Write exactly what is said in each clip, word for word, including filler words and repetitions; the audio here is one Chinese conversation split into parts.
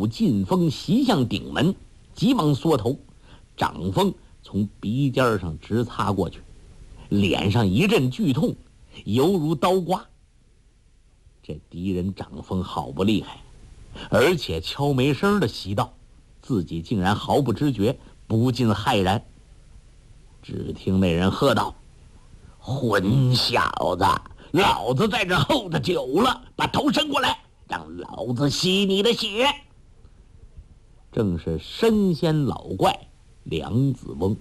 股劲风袭向顶门，急忙缩头，掌风从鼻尖上直擦过去，脸上一阵剧痛，犹如刀刮。这敌人掌风好不厉害，而且悄没声的袭到，自己竟然毫不知觉，不禁骇然。只听那人喝道：“混小子，老子在这候的久了，把头伸过来，让老子吸你的血。”正是神仙老怪梁子翁。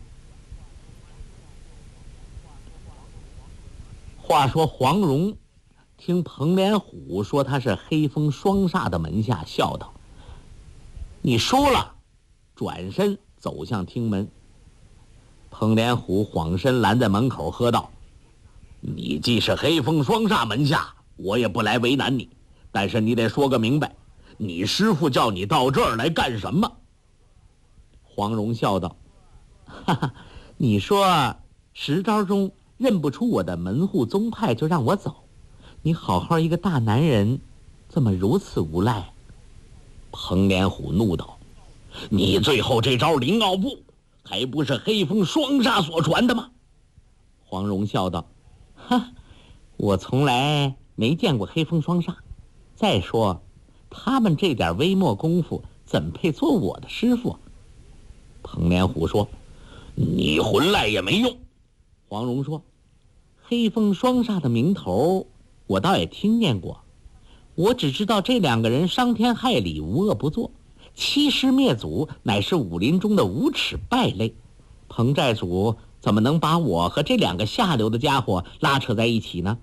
话说黄蓉听彭连虎说他是黑风双煞的门下，笑道：“你输了。”转身走向厅门。彭连虎晃身拦在门口，喝道：“你既是黑风双煞门下，我也不来为难你，但是你得说个明白，你师父叫你到这儿来干什么？”黄蓉笑道：“哈哈，你说十招中认不出我的门户宗派就让我走，你好好一个大男人，怎么如此无赖？”彭连虎怒道：“你最后这招灵奥步，还不是黑风双煞所传的吗？”黄蓉笑道：“哈，我从来没见过黑风双煞，再说他们这点微末功夫怎么配做我的师傅？”彭连虎说：“你混赖也没用。”黄蓉说：“黑风双煞的名头我倒也听见过，我只知道这两个人伤天害理，无恶不作，欺师灭祖，乃是武林中的无耻败类。彭寨主怎么能把我和这两个下流的家伙拉扯在一起呢？”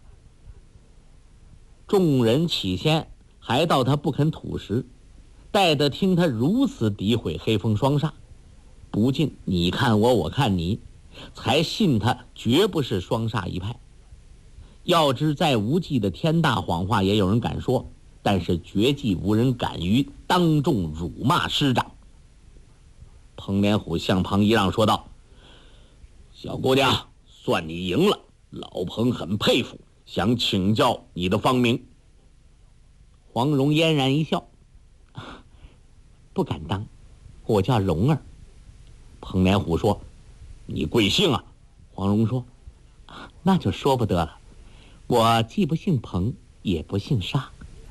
众人起先还道他不肯吐实，待得听他如此诋毁黑风双煞，不禁你看我我看你，才信他绝不是双煞一派。要知再无忌的天大谎话也有人敢说，但是绝技无人敢于当众辱骂师长。彭连虎向旁一让，说道：“小姑娘，算你赢了，老彭很佩服，想请教你的芳名。”黄蓉嫣然一笑：“不敢当，我叫蓉儿。”彭连虎说：“你贵姓啊？”黄蓉说：“那就说不得了，我既不姓彭，也不姓沙。”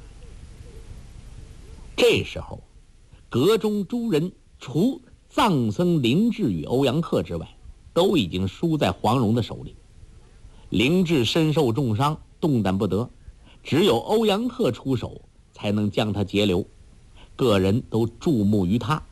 这时候阁中诸人除藏僧灵智与欧阳克之外，都已经输在黄蓉的手里。灵智身受重伤，动弹不得，只有欧阳克出手才能将他截留，个人都注目于他。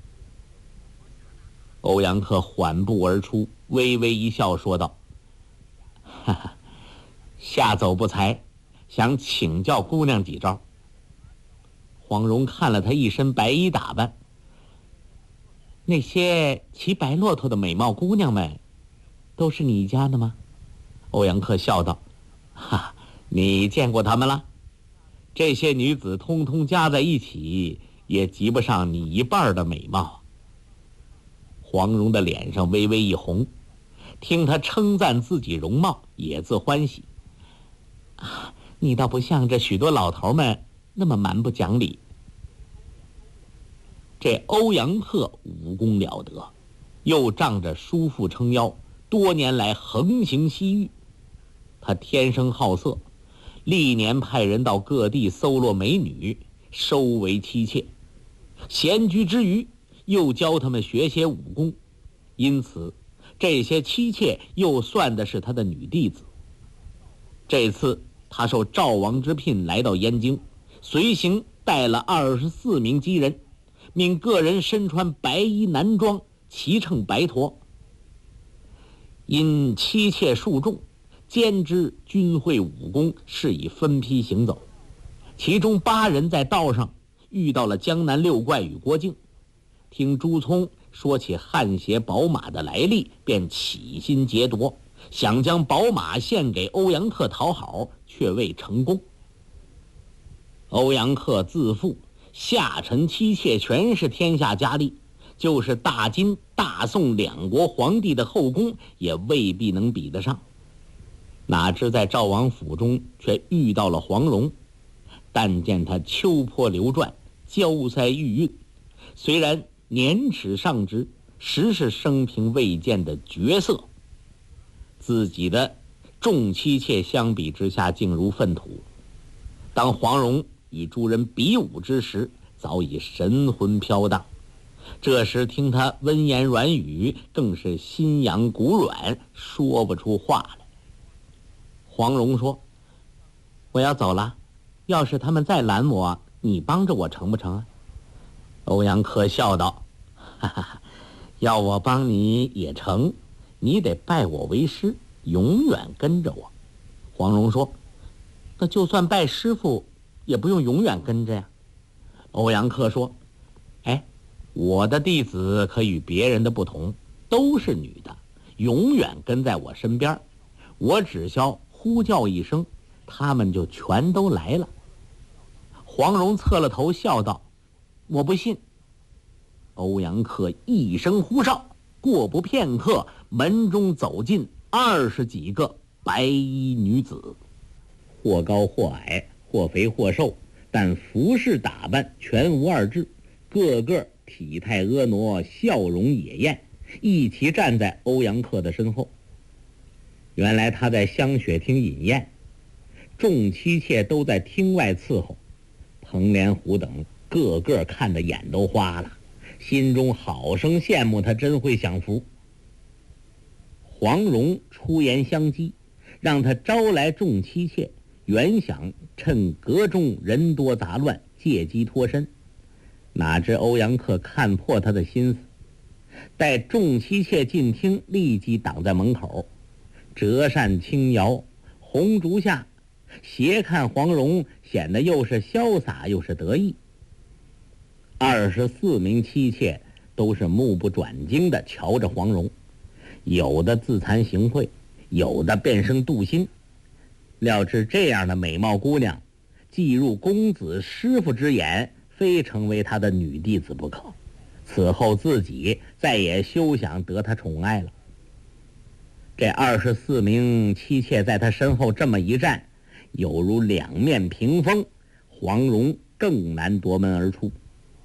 欧阳克缓步而出，微微一笑，说道：“哈哈，下走不才，想请教姑娘几招。”黄蓉看了他一身白衣打扮，那些骑白骆驼的美貌姑娘们，都是你家的吗？欧阳克笑道：“哈，你见过她们了？这些女子通通加在一起，也及不上你一半的美貌。”黄蓉的脸上微微一红，听他称赞自己容貌，也自欢喜：“啊，你倒不像这许多老头们那么蛮不讲理。”这欧阳克武功了得，又仗着叔父撑腰，多年来横行西域。他天生好色，历年派人到各地搜罗美女，收为妻妾。闲居之余，又教他们学些武功，因此这些妻妾又算的是他的女弟子。这次他受赵王之聘来到燕京，随行带了二十四名姬人，命个人身穿白衣男装，骑乘白驼。因妻妾数众，兼之均会武功，是以分批行走。其中八人在道上遇到了江南六怪与郭靖，听朱聪说起汗血宝马的来历，便起心劫夺，想将宝马献给欧阳克讨好，却未成功。欧阳克自负，下臣妻妾全是天下佳丽，就是大金大宋两国皇帝的后宫，也未必能比得上。哪知在赵王府中却遇到了黄蓉，但见他秋波流转， 娇腮玉韵，虽然年齿上直，实是生平未见的绝色。自己的众妻妾相比之下竟如粪土。当黄蓉与诸人比武之时，早已神魂飘荡。这时听他温言软语，更是心痒骨软，说不出话来。黄蓉说：“我要走了，要是他们再拦我，你帮着我成不成啊？”欧阳克笑道：“哈哈哈，要我帮你也成，你得拜我为师，永远跟着我。”黄蓉说：“那就算拜师傅，也不用永远跟着呀。”欧阳克说：“哎，我的弟子可与别人的不同，都是女的，永远跟在我身边，我只消呼叫一声，他们就全都来了。”黄蓉侧了头笑道：“我不信。”欧阳克一声呼哨，过不片刻，门中走进二十几个白衣女子，或高或矮，或肥或瘦，但服饰打扮全无二致，个个体态婀娜，笑容野艳，一齐站在欧阳克的身后。原来他在香雪厅饮宴，众妻妾都在厅外伺候，彭连虎等个个看得眼都花了，心中好生羡慕他真会享福。黄蓉出言相讥，让他招来众妻妾，原想趁阁中人多杂乱，借机脱身。哪知欧阳克看破他的心思，待众妻妾进厅，立即挡在门口，折扇轻摇，红烛下斜看黄蓉，显得又是潇洒又是得意。二十四名妻妾都是目不转睛地瞧着黄蓉，有的自惭形秽，有的变生妒心。料知这样的美貌姑娘，既入公子师傅之眼，非成为他的女弟子不可，此后自己再也休想得他宠爱了。这二十四名妻妾在他身后这么一站，有如两面屏风，黄蓉更难夺门而出。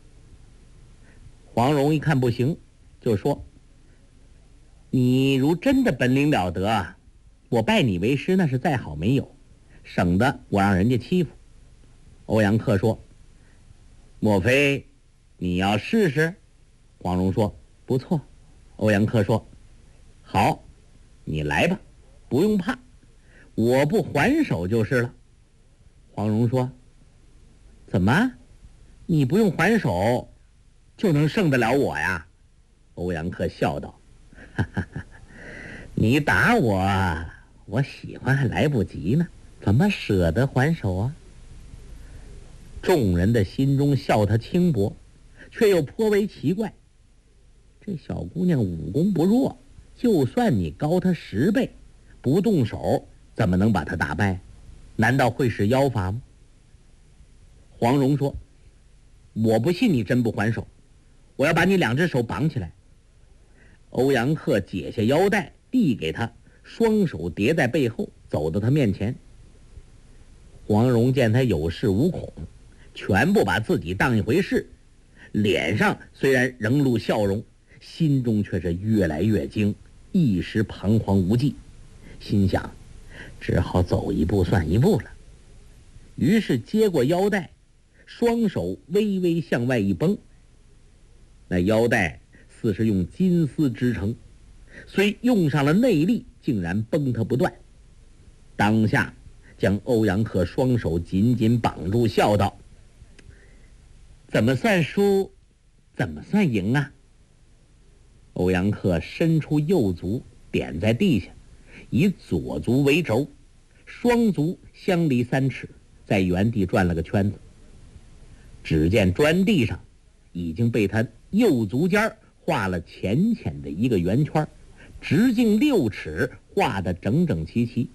黄蓉一看不行，就说：“你如真的本领了得，我拜你为师那是再好没有，省得我让人家欺负。”欧阳克说：“莫非你要试试？”黄蓉说：“不错。”欧阳克说：“好，你来吧，不用怕，我不还手就是了。”黄蓉说：“怎么，你不用还手就能胜得了我呀？”欧阳克笑道：“哈哈哈，你打我，我喜欢还来不及呢，怎么舍得还手啊？”众人的心中笑他轻薄，却又颇为奇怪。这小姑娘武功不弱，就算你高她十倍，不动手怎么能把她打败？难道会使妖法吗？黄蓉说：“我不信你真不还手，我要把你两只手绑起来。”欧阳克解下腰带递给他，双手叠在背后，走到他面前。黄蓉见他有恃无恐，全不把自己当一回事，脸上虽然仍露笑容，心中却是越来越惊，一时彷徨无计，心想只好走一步算一步了。于是接过腰带，双手微微向外一绷，那腰带似是用金丝织成，虽用上了内力，竟然绷它不断。当下将欧阳克双手紧紧绑住，笑道：“怎么算输，怎么算赢啊？”欧阳克伸出右足点在地下，以左足为轴，双足相离三尺，在原地转了个圈子。只见砖地上已经被他右足尖画了浅浅的一个圆圈，直径六尺，画得整整齐齐。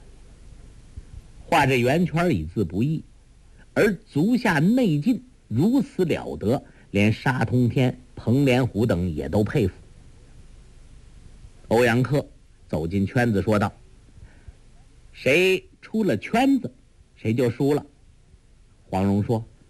画这圆圈已自不易，而足下内劲如此了得，连沙通天、彭连虎等也都佩服。欧阳克走进圈子说道：“谁出了圈子，谁就输了。”黄蓉说：“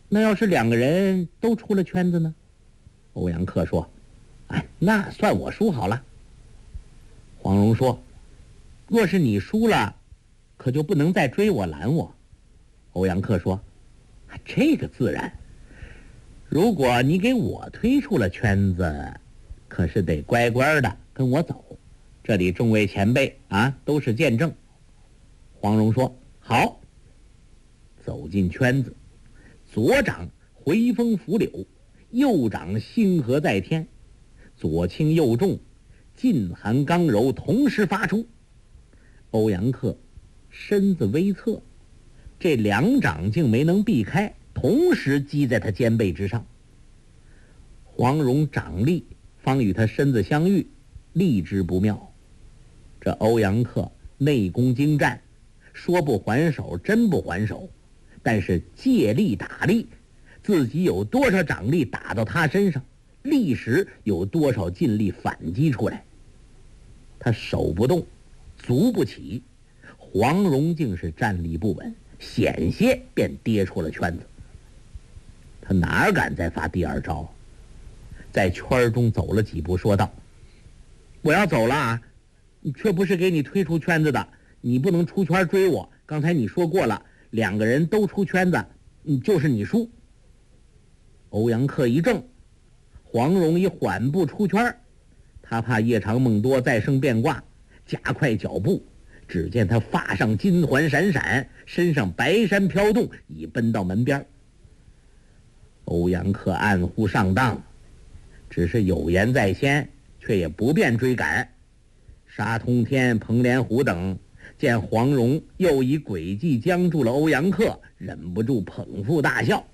那要是两个人都出了圈子呢？欧阳克说：哎，那算我输好了。黄蓉说：若是你输了，可就不能再追我拦我。欧阳克说：这个自然。如果你给我推出了圈子，可是得乖乖的跟我走。这里众位前辈啊，都是见证。黄蓉说：好。走进圈子，左掌回风拂柳，右掌星河在天，左轻右重，劲寒刚柔同时发出。欧阳克身子微侧，这两掌竟没能避开，同时击在他肩背之上。黄蓉掌力方与他身子相遇，力之不妙。这欧阳克内功精湛，说不还手真不还手，但是借力打力，自己有多少掌力打到他身上，立时有多少劲力反击出来。他手不动，足不起，黄蓉竟是站立不稳，险些便跌出了圈子。他哪敢再发第二招，在圈中走了几步，说道：我要走了啊，却不是给你推出圈子的，你不能出圈追我，刚才你说过了，两个人都出圈子，就是你输。欧阳克一怔，黄蓉已缓步出圈，他怕夜长梦多再生变卦，加快脚步。只见他发上金环闪闪，身上白衫飘动，已奔到门边。欧阳克暗呼上当，只是有言在先，却也不便追赶。沙通天、彭连虎等见黄蓉又以诡计僵住了欧阳克，忍不住捧腹大笑。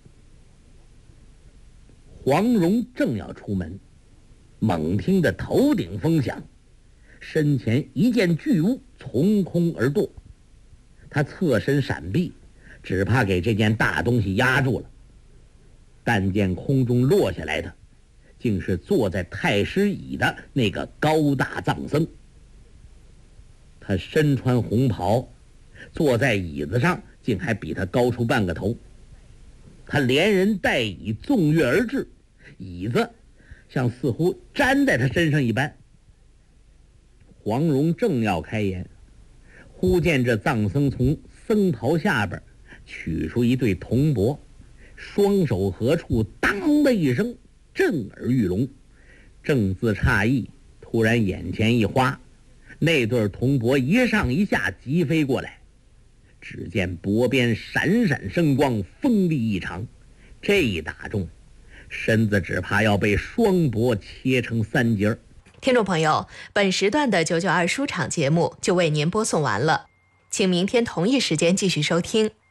黄蓉正要出门，猛听得头顶风响，身前一件巨物从空而堕。他侧身闪避，只怕给这件大东西压住了。但见空中落下来的，竟是坐在太师椅的那个高大藏僧。他身穿红袍，坐在椅子上竟还比他高出半个头。他连人带椅纵跃而至，椅子像似乎粘在他身上一般。黄蓉正要开言，忽见这藏僧从僧袍下边取出一对铜钵，双手合处，当的一声震耳欲聋。正自诧异，突然眼前一花，那对铜钵一上一下急飞过来。只见钵边闪闪生光，锋利异常，这一打中，身子只怕要被双钵切成三截。 听众朋友，本时段的九九二书场节目就为您播送完了，请明天同一时间继续收听。